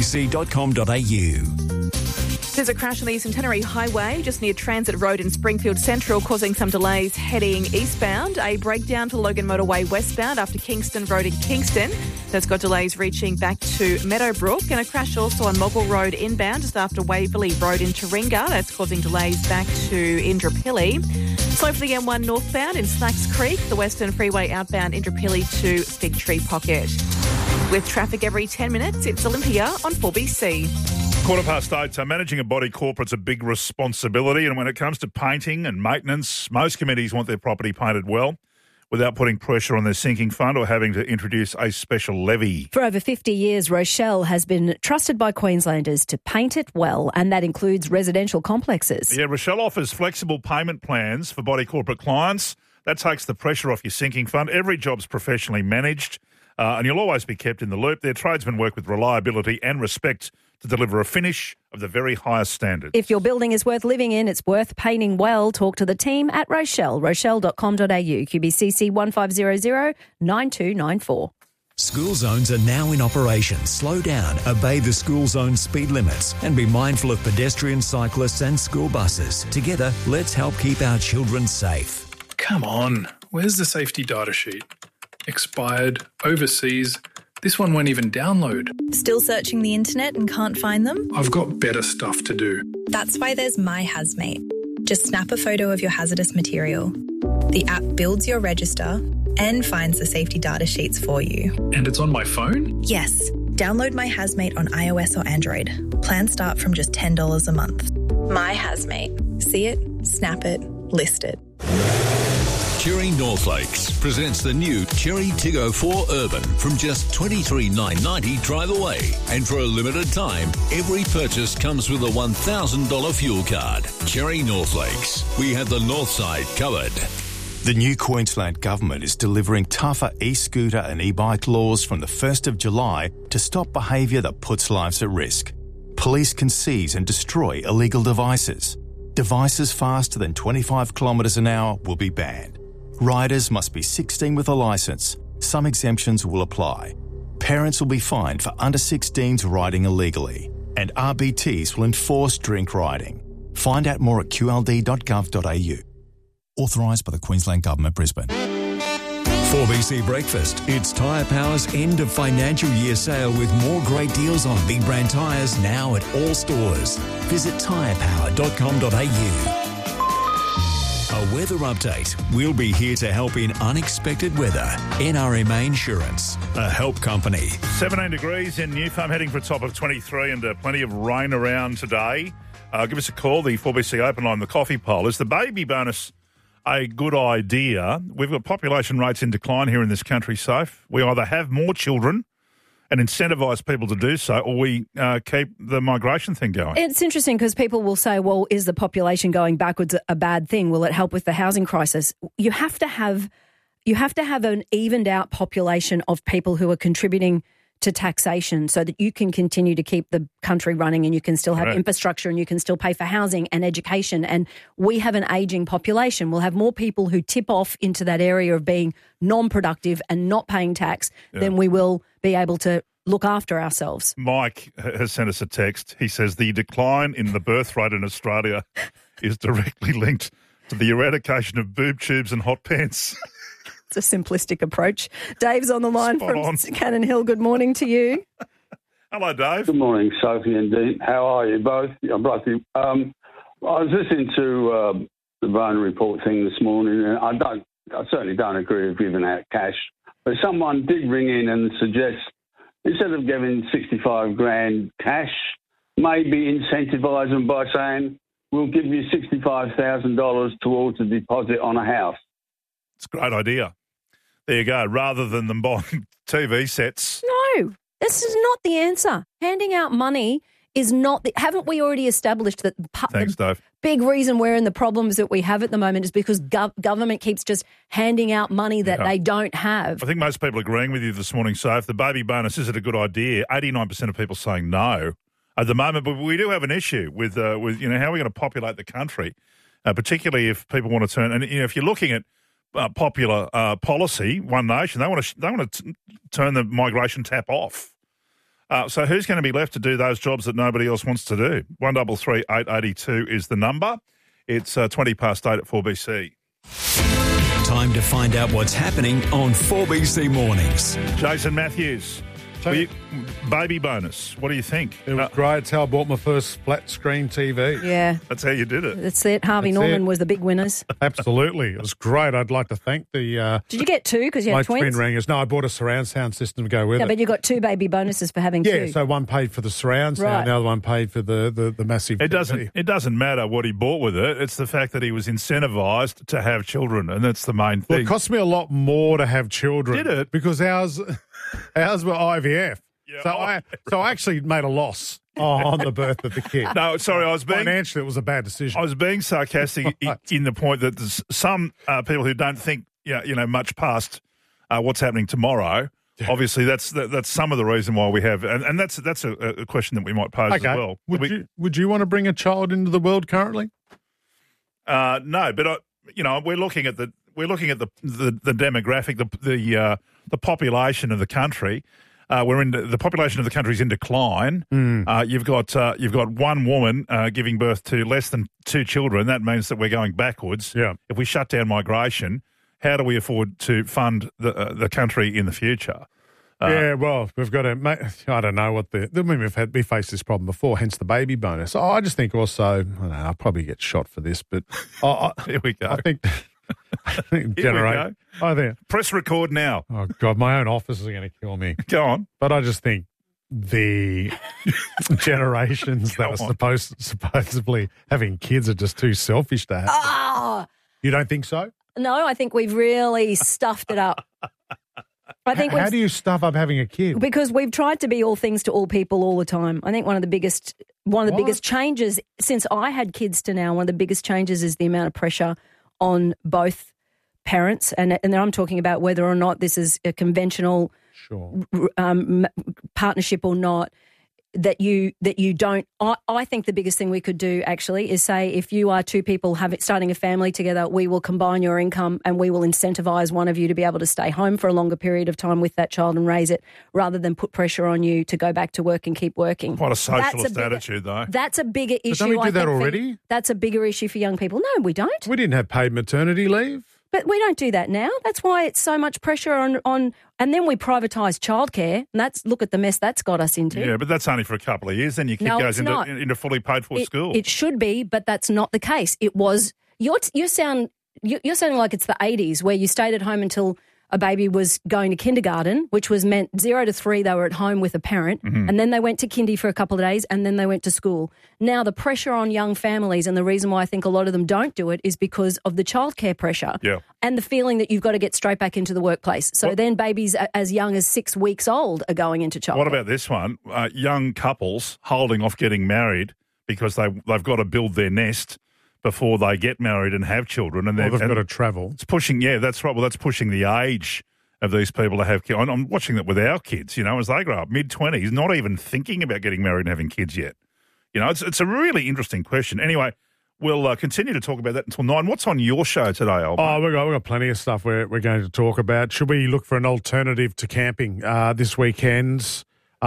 4bc.com.au. There's a crash on the Centenary Highway just near Transit Road in Springfield Central, causing some delays heading eastbound. A breakdown to Logan Motorway westbound after Kingston Road in Kingston. That's got delays reaching back to Meadowbrook, and a crash also on Mogul Road inbound just after Waverley Road in Taringa. That's causing delays back to Indooroopilly. Slow for the M1 northbound in Slacks Creek, the Western Freeway outbound Indooroopilly to Fig Tree Pocket. With traffic every 10 minutes, it's Olympia on 4BC. 8:15. So managing a body corporate's a big responsibility, and when it comes to painting and maintenance, most committees want their property painted well without putting pressure on their sinking fund or having to introduce a special levy. For over 50 years, Rochelle has been trusted by Queenslanders to paint it well, and that includes residential complexes. Yeah, Rochelle offers flexible payment plans for body corporate clients. That takes the pressure off your sinking fund. Every job's professionally managed, and you'll always be kept in the loop. Their tradesmen work with reliability and respect to deliver a finish of the very highest standard. If your building is worth living in, it's worth painting well. Talk to the team at Rochelle, rochelle.com.au, QBCC 1500 9294. School zones are now in operation. Slow down, obey the school zone speed limits, and be mindful of pedestrians, cyclists and school buses. Together, let's help keep our children safe. Come on, where's the safety data sheet? Expired, overseas. This one won't even download. Still searching the internet and can't find them? I've got better stuff to do. That's why there's My Hazmate. Just snap a photo of your hazardous material. The app builds your register and finds the safety data sheets for you. And it's on my phone? Yes. Download My Hazmate on iOS or Android. Plans start from just $10 a month. My Hazmate. See it, snap it, list it. Cherry North Lakes presents the new Cherry Tiggo 4 Urban from just $23,990 drive away. And for a limited time, every purchase comes with a $1,000 fuel card. Cherry North Lakes. We have the north side covered. The new Queensland Government is delivering tougher e-scooter and e-bike laws from the 1st of July to stop behaviour that puts lives at risk. Police can seize and destroy illegal devices. Devices faster than 25 kilometres an hour will be banned. Riders must be 16 with a licence. Some exemptions will apply. Parents will be fined for under 16s riding illegally. And RBTs will enforce drink riding. Find out more at qld.gov.au. Authorised by the Queensland Government, Brisbane. 4BC Breakfast. It's Tyre Power's end of financial year sale with more great deals on big brand tyres now at all stores. Visit tyrepower.com.au. A weather update. We'll be here to help in unexpected weather. NRMA Insurance, a help company. 17 degrees in New Farm, heading for a top of 23 and plenty of rain around today. Give us a call, the 4BC Open Line, the coffee poll. Is the baby bonus a good idea? We've got population rates in decline here in this country, Soph. We either have more children and incentivise people to do so, or we keep the migration thing going. It's interesting because people will say, well, is the population going backwards a bad thing? Will it help with the housing crisis? You have to have an evened out population of people who are contributing to taxation so that you can continue to keep the country running and you can still have infrastructure and you can still pay for housing and education. And we have an ageing population. We'll have more people who tip off into that area of being non-productive and not paying tax than we will be able to look after ourselves. Mike has sent us a text. He says the decline in the birth rate in Australia is directly linked to the eradication of boob tubes and hot pants. It's a simplistic approach. Dave's on the line from Cannon Hill. Good morning to you. Hello, Dave. Good morning, Sophie and Dean. How are you both? I was listening to the Bowen report thing this morning, and I certainly don't agree with giving out cash. But someone did ring in and suggest instead of giving 65 grand cash, maybe incentivise them by saying we'll give you $65,000 towards a deposit on a house. It's a great idea. There you go. Rather than them buying TV sets. No, this is not the answer. Handing out money is not. Haven't we already established that Thanks, Dave. big reason we're in the problems that we have at the moment is because government keeps just handing out money that they don't have? I think most people are agreeing with you this morning. So if the baby bonus is it a good idea, 89% of people saying no at the moment. But we do have an issue with how we're going to populate the country, particularly if people want to turn. And if you're looking at popular policy, One Nation, they want to turn the migration tap off. So who's going to be left to do those jobs that nobody else wants to do? 133 882 is the number. It's 20 past 8 at 4BC. Time to find out what's happening on 4BC Mornings. Jason Matthews, baby bonus. What do you think? It was great. It's how I bought my first flat screen TV. Yeah. That's how you did it. That's it. Harvey That's Norman it. was the big winners. Absolutely. It was great. I'd like to thank the... Did you get two because you my had twins? twin ringers. No, I bought a surround sound system to go with Yeah, it. but you got two baby bonuses for having Yeah, two. so one paid for the surround sound, Right. the other one paid for the massive It TV. doesn't matter what he bought with it. It's the fact that he was incentivised to have children, and that's the main Well, thing. it cost me a lot more to have children. Did it? Because ours were IVF. So I actually made a loss on the birth of the kid. No, sorry, I was being... Financially, it was a bad decision. I was being sarcastic in the point that there's some people who don't think much past what's happening tomorrow. Yeah. Obviously, that's some of the reason why we have, and that's a question that we might pose as well. Would you want to bring a child into the world currently? No, but we're looking at the demographic, the population of the country. The population of the country is in decline. You've got one woman giving birth to less than two children. That means that we're going backwards. Yeah. If we shut down migration, how do we afford to fund the country in the future? Yeah, well, we've got to. I don't know what we faced this problem before. Hence the baby bonus. I just think also. I don't know, I'll probably get shot for this, but here we go. I think. Generate. I think. Press record now. Oh God, my own office is going to kill me. Go on. But I just think the generations that are supposedly having kids are just too selfish to have. Oh! You don't think so? No, I think we've really stuffed it up. How do you stuff up having a kid? Because we've tried to be all things to all people all the time. I think one of the biggest changes since I had kids to now, one of the biggest changes is the amount of pressure on both parents, and then I'm talking about whether or not this is a conventional partnership or not, that you don't. I think the biggest thing we could do actually is say, if you are two people starting a family together, we will combine your income and we will incentivise one of you to be able to stay home for a longer period of time with that child and raise it, rather than put pressure on you to go back to work and keep working. Quite a socialist attitude, though. That's a bigger issue. Don't we do that already? That's a bigger issue for young people. No, we don't. We didn't have paid maternity leave. But we don't do that now. That's why it's so much pressure on and then we privatise childcare, and look at the mess that's got us into. Yeah, but that's only for a couple of years. Then your kid goes into fully paid for school. It should be, but that's not the case. It was. You're sounding like it's the 80s, where you stayed at home until a baby was going to kindergarten, which was meant 0 to 3 they were at home with a parent, and then they went to kindy for a couple of days, and then they went to school. Now the pressure on young families, and the reason why I think a lot of them don't do it, is because of the childcare pressure and the feeling that you've got to get straight back into the workplace. So then babies as young as 6 weeks old are going into childcare. What about this one? Young couples holding off getting married because they've got to build their nest before they get married and have children, and they've got to travel. It's pushing, that's right. Well, that's pushing the age of these people to have kids. I'm watching that with our kids, as they grow up, mid-20s, not even thinking about getting married and having kids yet. It's a really interesting question. Anyway, we'll continue to talk about that until 9. What's on your show today, Albert? Oh, we've got plenty of stuff we're going to talk about. Should we look for an alternative to camping this weekend?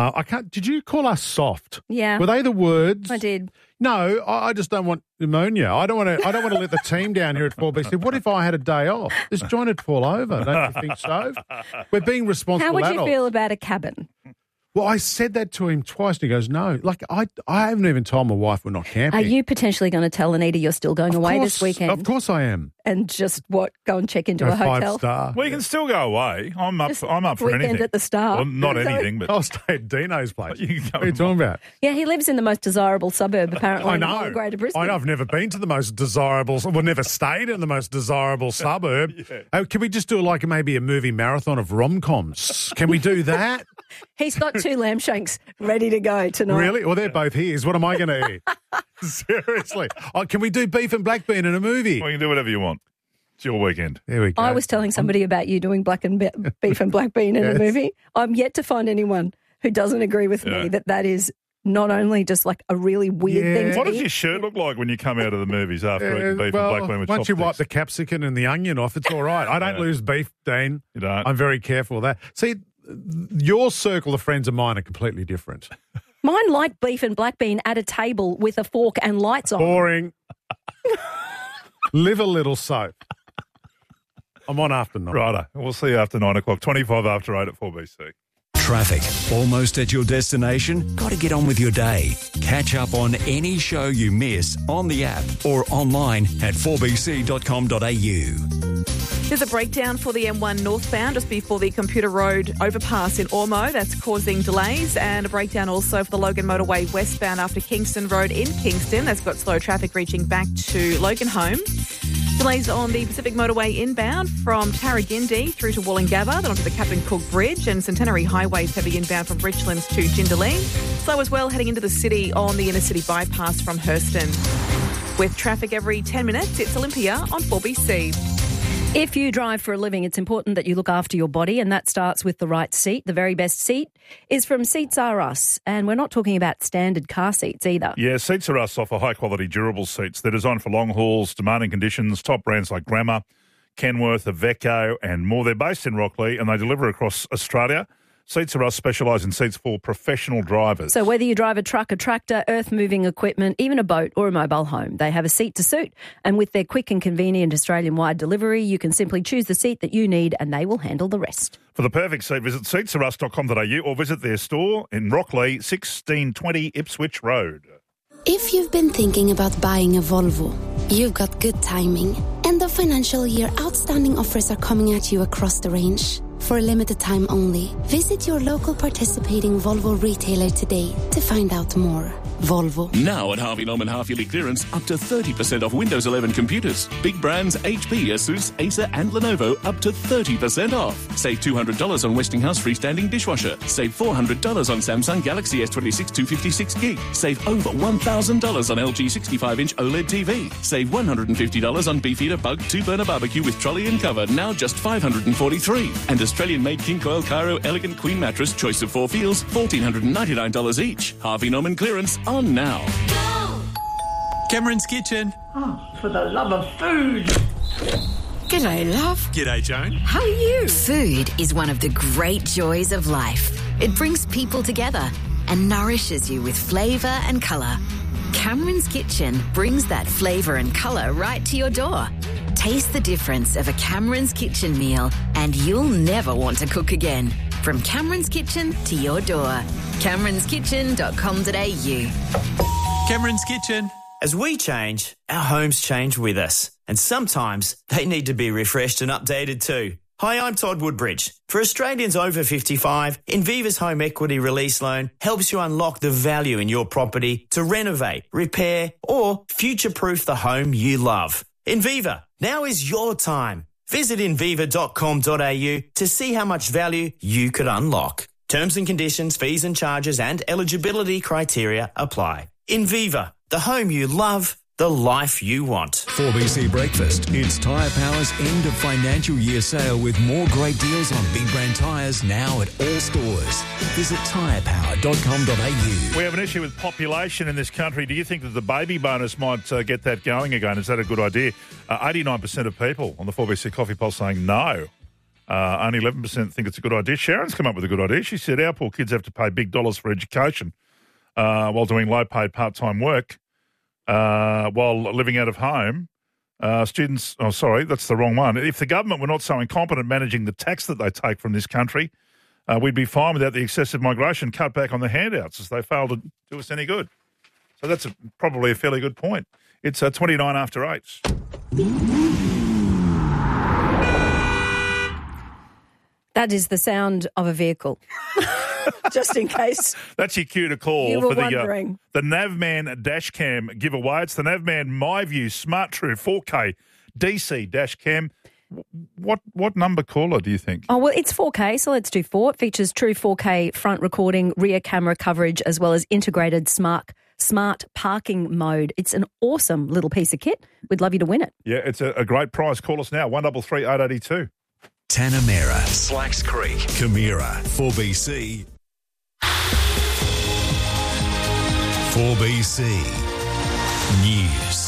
Did you call us soft? Yeah. Were they the words? I did. No, I just don't want pneumonia. I don't want to let the team down here at 4BC. What if I had a day off? This joint would fall over. Don't you think so? We're being responsible How would adults. you feel about a cabin? Well, I said that to him twice, and he goes, no. Like, I haven't even told my wife we're not camping. Are you potentially going to tell Anita you're still going away this weekend? Of course I am. And just go and check into a hotel? 5-star. Well, you can still go away. I'm up for weekend anything. at the Star. Well, not anything, but I'll stay at Dino's place. What are you talking about? Yeah, he lives in the most desirable suburb, apparently. I in know. Greater Brisbane. I know. I've never been to the most desirable, never stayed in the most desirable suburb. Can we just do maybe a movie marathon of rom-coms? Can we do that? He's got 2 lamb shanks ready to go tonight. Really? Well, they're both his. What am I going to eat? Seriously. Oh, can we do beef and black bean in a movie? Well, you can do whatever you want. It's your weekend. There we go. I was telling somebody about you doing beef and black bean in a movie. I'm yet to find anyone who doesn't agree with me that is not only just like a really weird thing to What does eat. your shirt look like when you come out of the movies after eating beef well, and black bean with once you wipe chopsticks? the capsicum and the onion off, it's all right. I don't lose beef, Dean. You don't? I'm very careful of that. See, your circle of friends and mine are completely different. Mine like beef and black bean at a table with a fork and lights on. Boring. Live a little soap. I'm on after 9. Righto. We'll see you after 9 o'clock. 25 after 8 at 4BC. Traffic. Almost at your destination? Got to get on with your day. Catch up on any show you miss on the app or online at 4bc.com.au. There's a breakdown for the M1 northbound just before the Computer Road overpass in Ormo. That's causing delays. And a breakdown also for the Logan Motorway westbound after Kingston Road in Kingston. That's got slow traffic reaching back to Logan Home. Delays on the Pacific Motorway inbound from Tarragindi through to Wollongabba, then onto the Captain Cook Bridge, and Centenary Highway's heavy inbound from Richlands to Jindalee. Slow as well heading into the city on the inner city bypass from Hurston. With traffic every 10 minutes, it's Olympia on 4BC. If you drive for a living, it's important that you look after your body, and that starts with the right seat. The very best seat is from Seats R Us, and we're not talking about standard car seats either. Yeah, Seats R Us offer high-quality, durable seats. They're designed for long hauls, demanding conditions, top brands like Grammar, Kenworth, Iveco, and more. They're based in Rockley, and they deliver across Australia. Seats R Us specialise in seats for professional drivers. So whether you drive a truck, a tractor, earth-moving equipment, even a boat or a mobile home, they have a seat to suit. And with their quick and convenient Australian-wide delivery, you can simply choose the seat that you need and they will handle the rest. For the perfect seat, visit seatsrus.com.au or visit their store in Rockley, 1620 Ipswich Road. If you've been thinking about buying a Volvo, you've got good timing. End of financial year outstanding offers are coming at you across the range. For a limited time only, visit your local participating Volvo retailer today to find out more. Volvo. Now at Harvey Norman half-yearly clearance, up to 30% off Windows 11 computers. Big brands HP, Asus, Acer and Lenovo up to 30% off. Save $200 on Westinghouse freestanding dishwasher. Save $400 on Samsung Galaxy S26 256 gig. Save over $1,000 on LG 65-inch OLED TV. Save $150 on Beefeater Bug 2-burner barbecue with trolley and cover, now just $543. And Australian-made King Coil Cairo Elegant Queen Mattress, choice of 4 feels, $1,499 each. Harvey Norman clearance on now. Cameron's Kitchen. Oh, for the love of food. G'day, love. G'day, Joan. How are you? Food is one of the great joys of life. It brings people together and nourishes you with flavour and colour. Cameron's Kitchen brings that flavour and colour right to your door. Taste the difference of a Cameron's Kitchen meal and you'll never want to cook again. From Cameron's Kitchen to your door. CameronsKitchen.com.au. Cameron's Kitchen. As we change, our homes change with us. And sometimes they need to be refreshed and updated too. Hi, I'm Todd Woodbridge. For Australians over 55, Inviva's Home Equity Release Loan helps you unlock the value in your property to renovate, repair or future-proof the home you love. Inviva, now is your time. Visit inviva.com.au to see how much value you could unlock. Terms and conditions, fees and charges and eligibility criteria apply. Inviva, the home you love, the life you want. 4BC Breakfast. It's Tyre Power's end of financial year sale with more great deals on big brand tyres now at all stores. Visit tyrepower.com.au. We have an issue with population in this country. Do you think that the baby bonus might get that going again? Is that a good idea? 89% of people on the 4BC Coffee Poll saying no. Only 11% think it's a good idea. Sharon's come up with a good idea. She said our poor kids have to pay big dollars for education while doing low-paid part-time work. While living out of home, students... Oh, sorry, that's the wrong one. If the government were not so incompetent managing the tax that they take from this country, we'd be fine without the excessive migration cut back on the handouts as they fail to do us any good. So that's probably a fairly good point. It's 29 after 8. That is the sound of a vehicle. Just in case. That's your cue to call you were for wondering. The Navman Dashcam giveaway. It's the Navman MyView Smart True 4K DC Dashcam. What number caller do you think? Oh, well, it's 4K, so let's do 4. It features true 4K front recording, rear camera coverage, as well as integrated smart parking mode. It's an awesome little piece of kit. We'd love you to win it. Yeah, it's a great prize. Call us now, 1338 882. Tanamera, Slacks Creek, Camira, 4BC. 4BC News.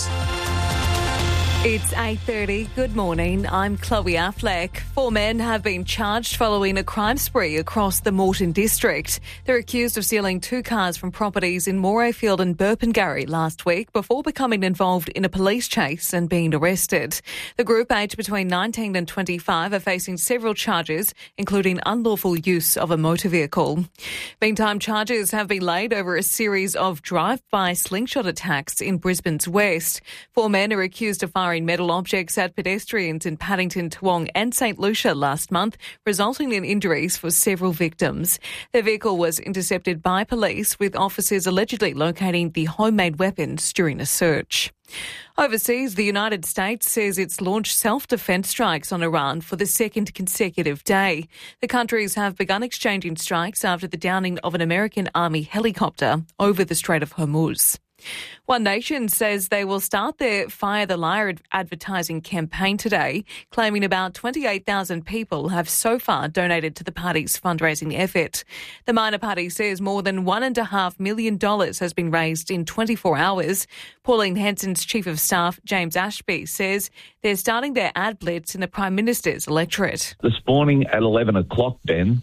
It's 8:30. Good morning. I'm Chloe Affleck. 4 men have been charged following a crime spree across the Moreton district. They're accused of stealing 2 cars from properties in Morayfield and Burpengary last week before becoming involved in a police chase and being arrested. The group, aged between 19 and 25, are facing several charges, including unlawful use of a motor vehicle. Meantime, charges have been laid over a series of drive-by slingshot attacks in Brisbane's west. 4 men are accused of firing metal objects at pedestrians in Paddington, Toowong and St Lucia last month, resulting in injuries for several victims. Their vehicle was intercepted by police, with officers allegedly locating the homemade weapons during a search. Overseas, the United States says it's launched self-defense strikes on Iran for the second consecutive day. The countries have begun exchanging strikes after the downing of an American Army helicopter over the Strait of Hormuz. One Nation says they will start their Fire the Liar advertising campaign today, claiming about 28,000 people have so far donated to the party's fundraising effort. The minor party says more than $1.5 million has been raised in 24 hours. Pauline Hanson's Chief of Staff, James Ashby, says they're starting their ad blitz in the Prime Minister's electorate. This morning at 11 o'clock, Ben,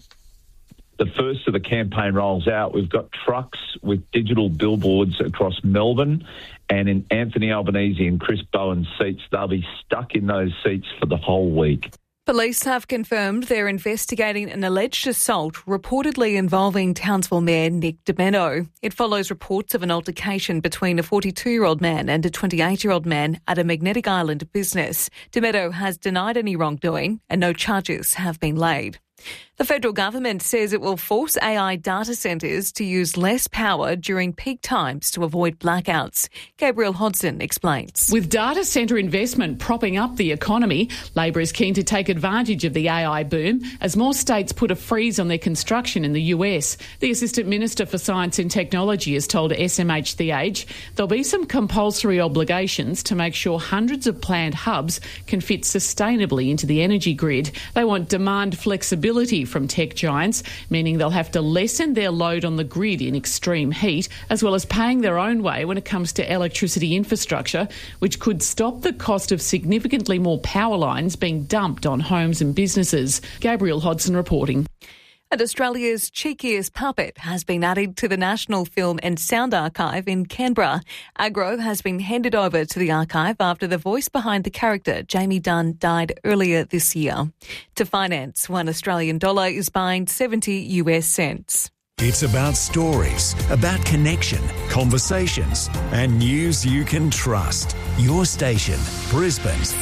the first of the campaign rolls out. We've got trucks with digital billboards across Melbourne and in Anthony Albanese and Chris Bowen's seats. They'll be stuck in those seats for the whole week. Police have confirmed they're investigating an alleged assault reportedly involving Townsville Mayor Nick Domeno. It follows reports of an altercation between a 42-year-old man and a 28-year-old man at a Magnetic Island business. Domeno has denied any wrongdoing and no charges have been laid. The federal government says it will force AI data centres to use less power during peak times to avoid blackouts. Gabrielle Hodson explains. With data centre investment propping up the economy, Labor is keen to take advantage of the AI boom as more states put a freeze on their construction in the US. The Assistant Minister for Science and Technology has told SMH The Age there'll be some compulsory obligations to make sure hundreds of planned hubs can fit sustainably into the energy grid. They want demand flexibility from tech giants, meaning they'll have to lessen their load on the grid in extreme heat, as well as paying their own way when it comes to electricity infrastructure, which could stop the cost of significantly more power lines being dumped on homes and businesses. Gabrielle Hodson reporting. And Australia's cheekiest puppet has been added to the National Film and Sound Archive in Canberra. Agro has been handed over to the archive after the voice behind the character, Jamie Dunn, died earlier this year. To finance, $1 Australian is buying 70 US cents. It's about stories, about connection, conversations, and news you can trust. Your station, Brisbane's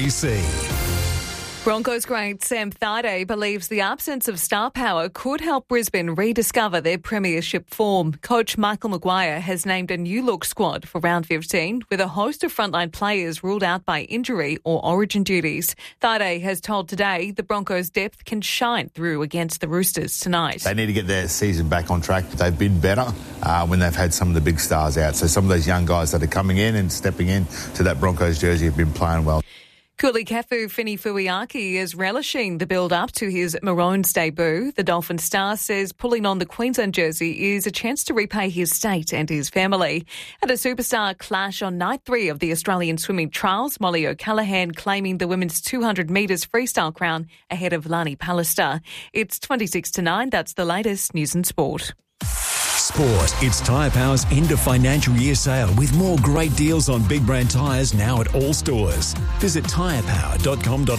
4BC. Broncos great Sam Thaiday believes the absence of star power could help Brisbane rediscover their premiership form. Coach Michael Maguire has named a new-look squad for round 15 with a host of frontline players ruled out by injury or origin duties. Thaiday has told Today the Broncos' depth can shine through against the Roosters tonight. They need to get their season back on track. They've been better when they've had some of the big stars out. So some of those young guys that are coming in and stepping in to that Broncos jersey have been playing well. Kuli Kefu Fini-Fuiaki is relishing the build-up to his Maroons debut. The Dolphin star says pulling on the Queensland jersey is a chance to repay his state and his family. At a superstar clash on night 3 of the Australian swimming trials, Molly O'Callaghan claiming the women's 200 metres freestyle crown ahead of Lani Pallister. It's 26-9. That's the latest news and sport. Sport. It's Tyre Power's end of financial year sale with more great deals on big brand tyres now at all stores. Visit tyrepower.com.au.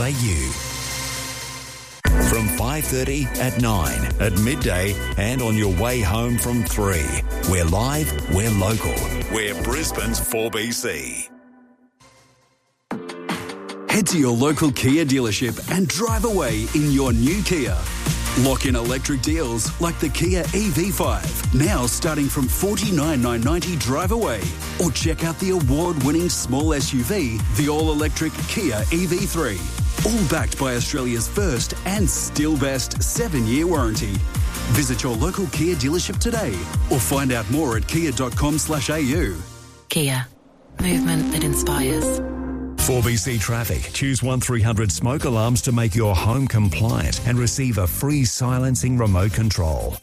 From 5:30 at 9, at midday and on your way home from 3. We're live, we're local. We're Brisbane's 4BC. Head to your local Kia dealership and drive away in your new Kia. Lock in electric deals like the Kia EV5, now starting from $49,990 drive away. Or check out the award-winning small SUV, the all-electric Kia EV3. All backed by Australia's first and still best 7-year warranty. Visit your local Kia dealership today or find out more at kia.com/au. Kia. Movement that inspires. 4BC Traffic. Choose 1300 smoke alarms to make your home compliant and receive a free silencing remote control.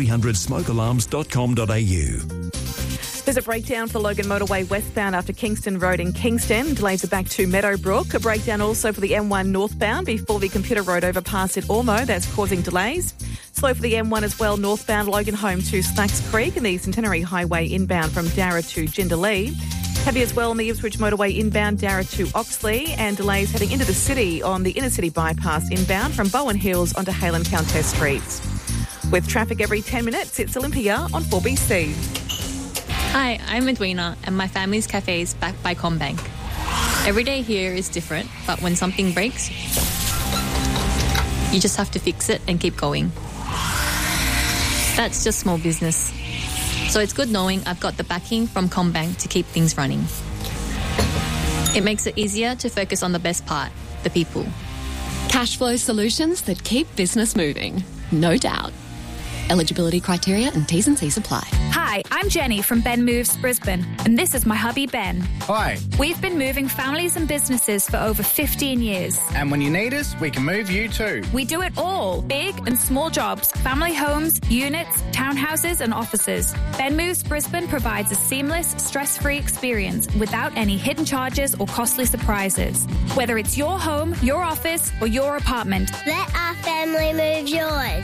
1300smokealarms.com.au. There's a breakdown for Logan Motorway westbound after Kingston Road in Kingston. Delays are back to Meadowbrook. A breakdown also for the M1 northbound before the Computer Road overpass at Ormo. That's causing delays. Slow for the M1 as well, northbound Logan Home to Slacks Creek and the Centenary Highway inbound from Darra to Jindalee. Heavy as well on the Ipswich Motorway inbound Darra to Oxley, and delays heading into the city on the inner city bypass inbound from Bowen Hills onto Hale & Countess Streets. With traffic every 10 minutes, it's Olympia on 4BC. Hi, I'm Edwina and my family's cafe is backed by CommBank. Every day here is different, but when something breaks, you just have to fix it and keep going. That's just small business. So it's good knowing I've got the backing from CommBank to keep things running. It makes it easier to focus on the best part, the people. Cash flow solutions that keep business moving. No doubt. Eligibility criteria and T's and C's apply. Hi, I'm Jenny from Ben Moves Brisbane, and this is my hubby Ben. Hi. We've been moving families and businesses for over 15 years. And when you need us, we can move you too. We do it all, big and small jobs, family homes, units, townhouses and offices. Ben Moves Brisbane provides a seamless, stress-free experience without any hidden charges or costly surprises. Whether it's your home, your office or your apartment. Let our family move yours.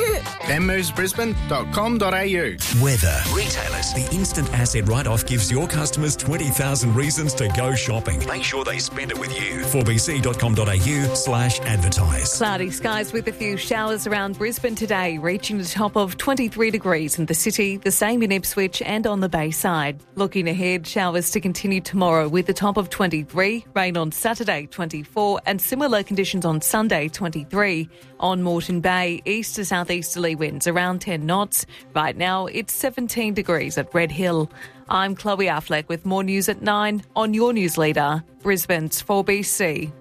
benmovesbrisbane.com.au. Weather. Retailers. The instant asset write-off gives your customers 20,000 reasons to go shopping. Make sure they spend it with you. 4bc.com.au/advertise. Cloudy skies with a few showers around Brisbane today, reaching the top of 23 degrees in the city, the same in Ipswich and on the Bayside. Looking ahead, showers to continue tomorrow with the top of 23, rain on Saturday 24 and similar conditions on Sunday 23. On Moreton Bay, east to southeasterly winds around 10 knots. Right now, it's 17 degrees at Red Hill. I'm Chloe Affleck with more news at 9 on your news leader, Brisbane's 4BC.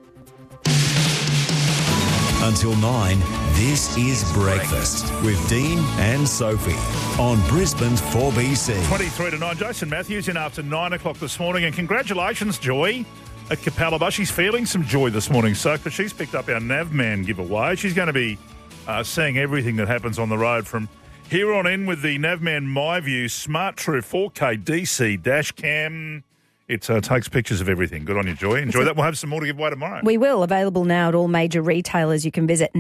Until 9, this is Breakfast with Dean and Sophie on Brisbane's 4BC. 23 to 9. Jason Matthews in after 9 o'clock this morning. And congratulations, Joy, at Capalaba. She's feeling some joy this morning, so because she's picked up our Navman giveaway. She's going to be seeing everything that happens on the road from here on in with the Navman MyView Smart True 4K DC dash cam. It takes pictures of everything. Good on you, Joy. Enjoy that. We'll have some more to give away tomorrow. We will. Available now at all major retailers. You can visit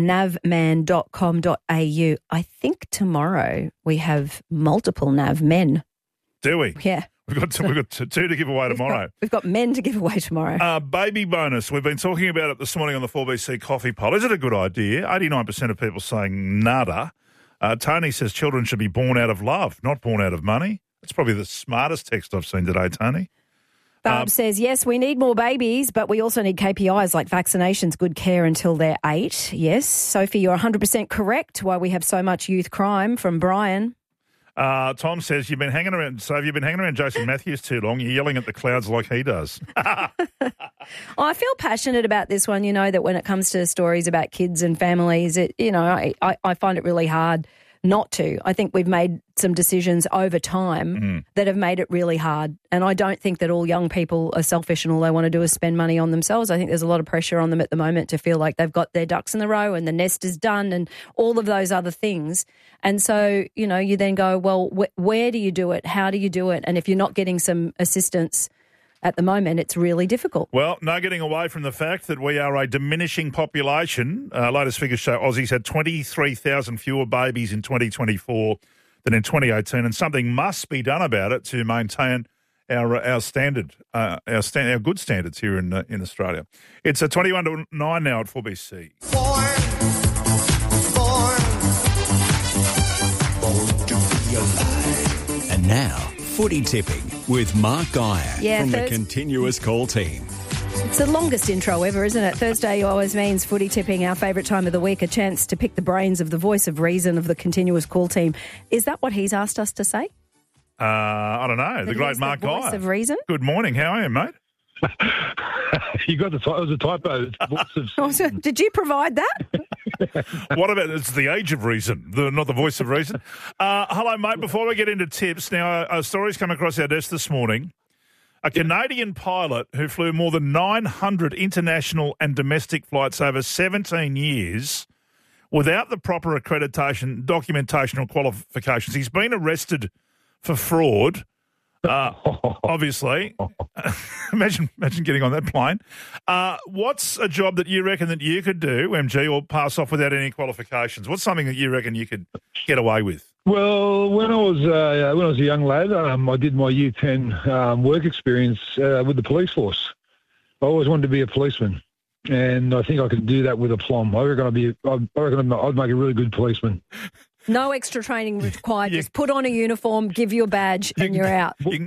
navman.com.au. I think tomorrow we have multiple Navmen. Do we? Yeah. We've got two to give away tomorrow. We've got men to give away tomorrow. Baby bonus. We've been talking about it this morning on the 4BC coffee poll. Is it a good idea? 89% of people saying nada. Tony says children should be born out of love, not born out of money. That's probably the smartest text I've seen today, Tony. Barb says, yes, we need more babies, but we also need KPIs like vaccinations, good care until they're 8. Yes. Sophie, you're 100% correct. Why we have so much youth crime from Brian. Tom says, you've been hanging around Jason Matthews too long. You're yelling at the clouds like he does. I feel passionate about this one, that when it comes to stories about kids and families, I find it really hard not to. I think we've made some decisions over time that have made it really hard. And I don't think that all young people are selfish and all they want to do is spend money on themselves. I think there's a lot of pressure on them at the moment to feel like they've got their ducks in the row and the nest is done and all of those other things. And so, you then go, well, where do you do it? How do you do it? And if you're not getting some assistance at the moment, it's really difficult. Well, no getting away from the fact that we are a diminishing population. Latest figures show Aussies had 23,000 fewer babies in 2024 than in 2018, and something must be done about it to maintain our standard, our good standards here in Australia. It's a 21 to 9 now at 4BC. And now, footy tipping with Mark Geyer from the Continuous Call team. It's the longest intro ever, isn't it? Thursday always means footy tipping, our favourite time of the week, a chance to pick the brains of the voice of reason of the Continuous Call team. Is that what he's asked us to say? I don't know. The great Mark Geyer. Voice of reason? Good morning. How are you, mate? You got it was a typo. Did you provide that? What about, it's the age of reason, not the voice of reason. Hello, mate. Before we get into tips, now a story's come across our desk this morning. A Canadian pilot who flew more than 900 international and domestic flights over 17 years without the proper accreditation, documentation or qualifications. He's been arrested for fraud. Obviously. Imagine getting on that plane. What's a job that you reckon that you could do, MG, or pass off without any qualifications? What's something that you reckon you could get away with? Well, when I was a young lad, I did my Year 10 work experience with the police force. I always wanted to be a policeman, and I think I could do that with aplomb. I reckon I'd make a really good policeman. No extra training required. Just put on a uniform, give you a badge, and you're out.